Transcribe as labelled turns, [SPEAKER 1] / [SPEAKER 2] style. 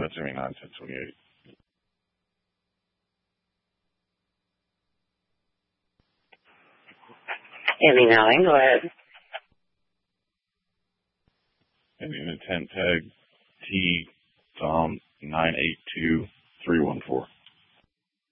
[SPEAKER 1] 29, 1028.
[SPEAKER 2] Ending 9, go ahead.
[SPEAKER 1] Ending in 10 tag T Tom 982314.